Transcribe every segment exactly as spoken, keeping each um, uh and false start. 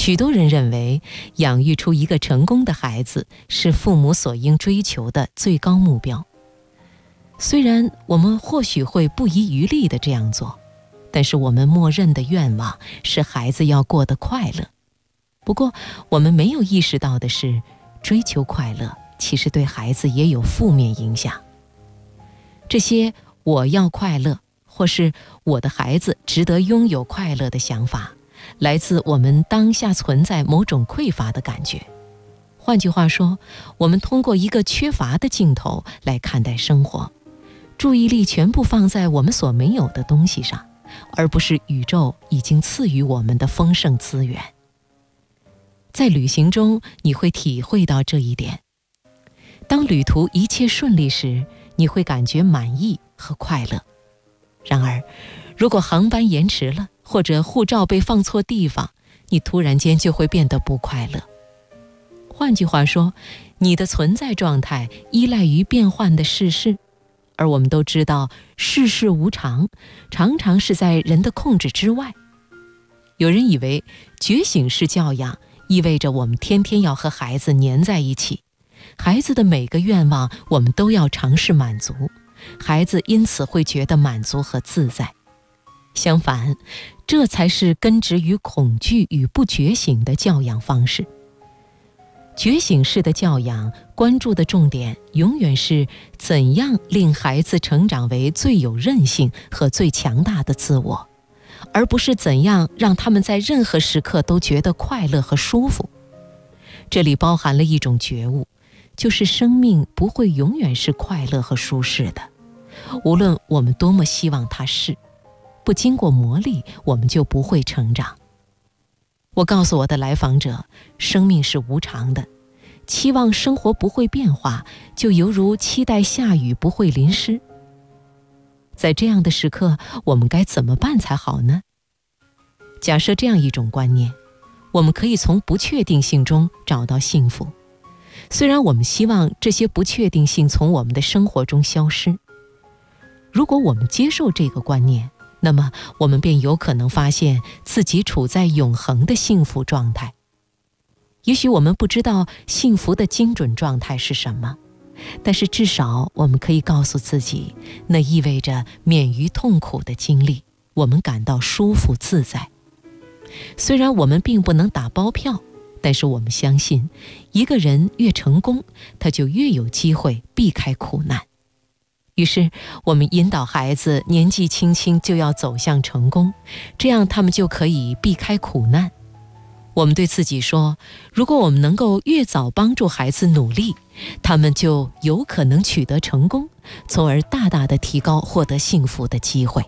许多人认为，养育出一个成功的孩子是父母所应追求的最高目标。虽然我们或许会不遗余力地这样做，但是我们默认的愿望是孩子要过得快乐。不过，我们没有意识到的是，追求快乐其实对孩子也有负面影响。这些我要快乐，或是我的孩子值得拥有快乐的想法，来自我们当下存在某种匮乏的感觉。换句话说，我们通过一个缺乏的镜头来看待生活，注意力全部放在我们所没有的东西上，而不是宇宙已经赐予我们的丰盛资源。在旅行中，你会体会到这一点。当旅途一切顺利时，你会感觉满意和快乐。然而，如果航班延迟了，或者护照被放错地方，你突然间就会变得不快乐。换句话说，你的存在状态依赖于变换的世事，而我们都知道世事无常，常常是在人的控制之外。有人以为觉醒式教养意味着我们天天要和孩子黏在一起，孩子的每个愿望我们都要尝试满足，孩子因此会觉得满足和自在。相反，这才是根植于恐惧与不觉醒的教养方式。觉醒式的教养关注的重点永远是怎样令孩子成长为最有韧性和最强大的自我，而不是怎样让他们在任何时刻都觉得快乐和舒服。这里包含了一种觉悟，就是生命不会永远是快乐和舒适的，无论我们多么希望它是。不经过磨砺，我们就不会成长。我告诉我的来访者，生命是无常的，期望生活不会变化，就犹如期待下雨不会淋湿。在这样的时刻，我们该怎么办才好呢？假设这样一种观念，我们可以从不确定性中找到幸福。虽然我们希望这些不确定性从我们的生活中消失，如果我们接受这个观念，那么我们便有可能发现自己处在永恒的幸福状态。也许我们不知道幸福的精准状态是什么，但是至少我们可以告诉自己，那意味着免于痛苦的经历，我们感到舒服自在。虽然我们并不能打包票，但是我们相信，一个人越成功，他就越有机会避开苦难。于是我们引导孩子年纪轻轻就要走向成功，这样他们就可以避开苦难。我们对自己说，如果我们能够越早帮助孩子努力，他们就有可能取得成功，从而大大地提高获得幸福的机会。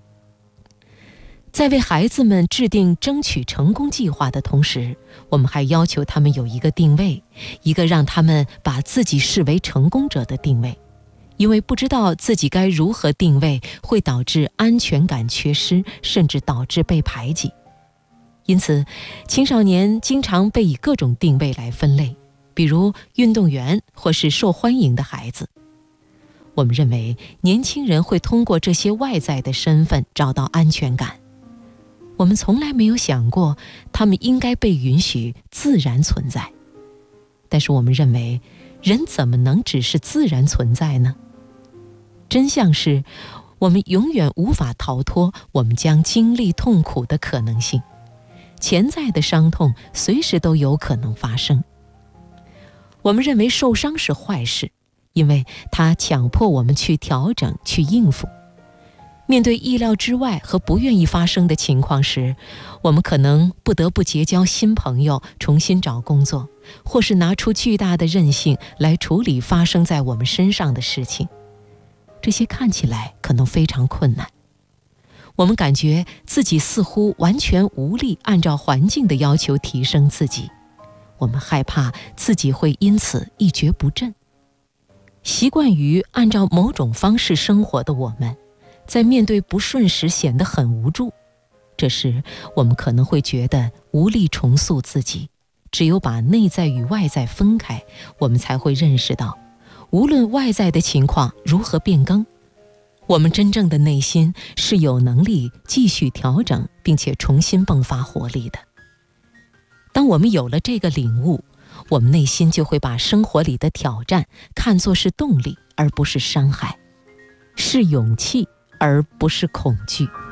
在为孩子们制定争取成功计划的同时，我们还要求他们有一个定位，一个让他们把自己视为成功者的定位。因为不知道自己该如何定位，会导致安全感缺失，甚至导致被排挤。因此，青少年经常被以各种定位来分类，比如运动员或是受欢迎的孩子。我们认为，年轻人会通过这些外在的身份找到安全感。我们从来没有想过，他们应该被允许自然存在。但是我们认为，人怎么能只是自然存在呢？真相是，我们永远无法逃脱我们将经历痛苦的可能性，潜在的伤痛随时都有可能发生。我们认为受伤是坏事，因为它强迫我们去调整、去应付。面对意料之外和不愿意发生的情况时，我们可能不得不结交新朋友，重新找工作，或是拿出巨大的韧性来处理发生在我们身上的事情。这些看起来可能非常困难。我们感觉自己似乎完全无力按照环境的要求提升自己，我们害怕自己会因此一蹶不振。习惯于按照某种方式生活的我们，在面对不顺时显得很无助。这时我们可能会觉得无力重塑自己，只有把内在与外在分开，我们才会认识到，无论外在的情况如何变更，我们真正的内心是有能力继续调整并且重新迸发活力的。 当我们有了这个领悟，我们内心就会把生活里的挑战看作是动力，而不是伤害，是勇气，而不是恐惧。